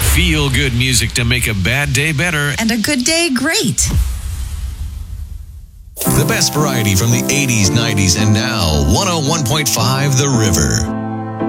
Feel good music to make a bad day better and a good day great. The best variety from the 80s, 90s, and now 101.5 The River.